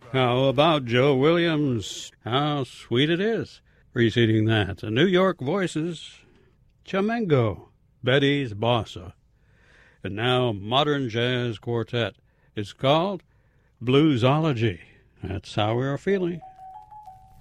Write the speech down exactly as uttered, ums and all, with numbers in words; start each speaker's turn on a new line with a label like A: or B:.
A: How about Joe Williams? How sweet it is. Preceding that, the New York Voices, Chamengo, Betty's Bossa. And now, modern jazz quartet. It's called Bluesology. That's how we are feeling.